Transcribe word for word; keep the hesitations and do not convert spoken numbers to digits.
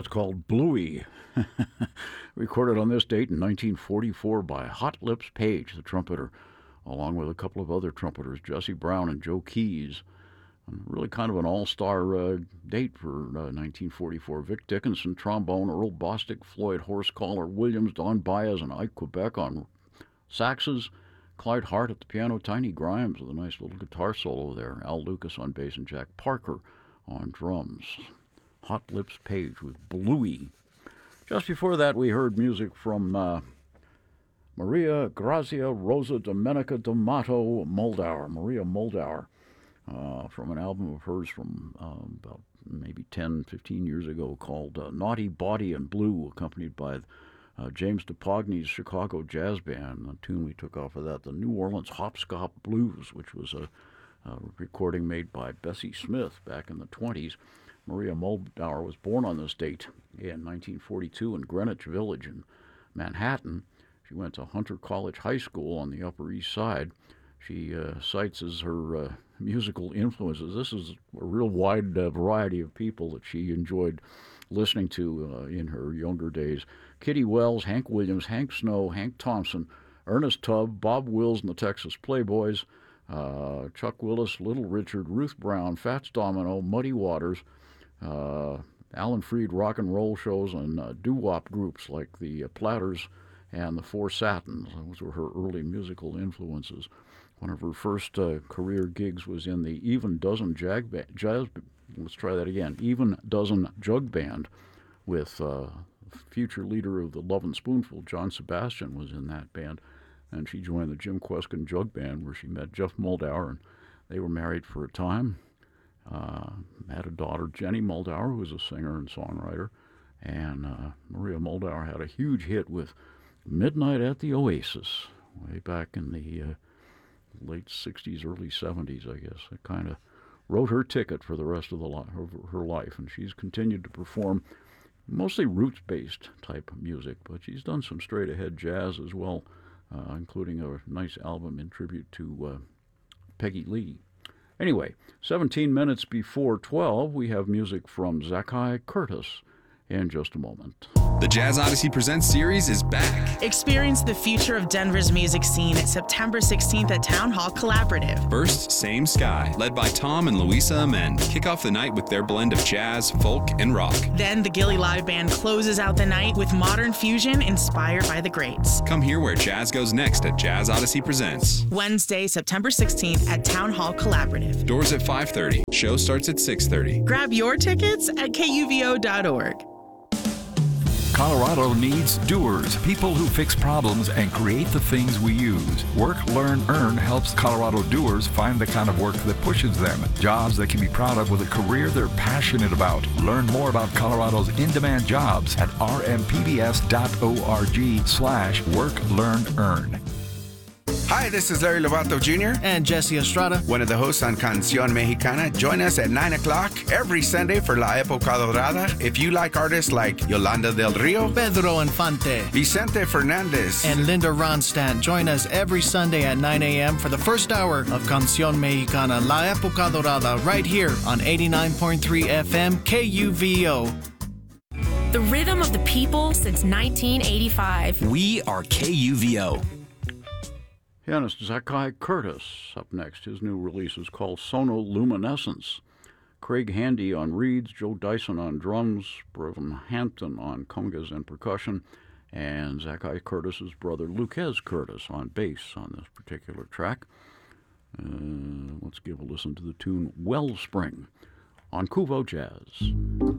That's called Bluey. Recorded on this date in nineteen forty-four by Hot Lips Page, the trumpeter, along with a couple of other trumpeters, Jesse Brown and Joe Keys. And really kind of an all-star uh, date for uh, nineteen forty-four. Vic Dickinson, trombone, Earl Bostic, Floyd Horsecollar Williams, Don Baez, and Ike Quebec on saxes, Clyde Hart at the piano, Tiny Grimes with a nice little guitar solo there, Al Lucas on bass, and Jack Parker on drums. Hot Lips Page with Bluey. Just before that, we heard music from uh, Maria Grazia Rosa Domenica D'Amato Moldauer, Maria Moldauer, uh, from an album of hers from um, about maybe ten, fifteen years ago called uh, Naughty Body and Blue, accompanied by uh, James DePogny's Chicago Jazz Band. The tune we took off of that, the New Orleans Hopscotch Blues, which was a, a recording made by Bessie Smith back in the twenties. Maria Moldauer was born on this date in nineteen forty-two in Greenwich Village in Manhattan. She went to Hunter College High School on the Upper East Side. She uh, cites as her uh, musical influences. This is a real wide uh, variety of people that she enjoyed listening to uh, in her younger days. Kitty Wells, Hank Williams, Hank Snow, Hank Thompson, Ernest Tubb, Bob Wills and the Texas Playboys, uh, Chuck Willis, Little Richard, Ruth Brown, Fats Domino, Muddy Waters, Uh, Alan Freed rock and roll shows, and uh, doo-wop groups like the uh, Platters and the Four Satins. Those were her early musical influences. One of her first uh, career gigs was in the Even Dozen Jag ba- Jazz. Let's try that again. Even Dozen Jug Band, with uh, future leader of the Lovin' Spoonful, John Sebastian, was in that band, and she joined the Jim Kweskin Jug Band, where she met Jeff Moldauer, and they were married for a time. Uh, had a daughter, Jenny Moldauer, who was a singer and songwriter, and uh, Maria Moldauer had a huge hit with Midnight at the Oasis way back in the uh, late sixties, early seventies, I guess. It kind of wrote her ticket for the rest of, the li- of her life, and she's continued to perform mostly roots-based type of music, but she's done some straight-ahead jazz as well, uh, including a nice album in tribute to uh, Peggy Lee. Anyway, seventeen minutes before twelve, we have music from Zakai Curtis in just a moment. The Jazz Odyssey Presents series is back. Experience the future of Denver's music scene September sixteenth at Town Hall Collaborative. First, Same Sky, led by Tom and Louisa Amend, kick off the night with their blend of jazz, folk, and rock. Then the Gilly Live Band closes out the night with modern fusion inspired by the greats. Come hear where jazz goes next at Jazz Odyssey Presents. Wednesday, September sixteenth at Town Hall Collaborative. Doors at five thirty. Show starts at six thirty. Grab your tickets at K U V O dot org. Colorado needs doers, people who fix problems and create the things we use. Work, Learn, Earn helps Colorado doers find the kind of work that pushes them. Jobs they can be proud of with a career they're passionate about. Learn more about Colorado's in-demand jobs at r m p b s dot org slash work, learn, earn. Hi, this is Larry Lovato Junior and Jesse Estrada, one of the hosts on Canción Mexicana. Join us at nine o'clock every Sunday for La Época Dorada. If you like artists like Yolanda del Rio, Pedro Infante, Vicente Fernandez, and Linda Ronstadt, join us every Sunday at nine a.m. for the first hour of Canción Mexicana, La Época Dorada, right here on eighty-nine point three F M K U V O. The rhythm of the people since nineteen eighty-five. We are K U V O. Pianist Zakai Curtis up next. His new release is called Sonoluminescence. Craig Handy on reeds, Joe Dyson on drums, Brevin Hampton on congas and percussion, and Zakai Curtis's brother Lucas Curtis on bass on this particular track. Uh, let's give a listen to the tune Wellspring on Kuvo Jazz.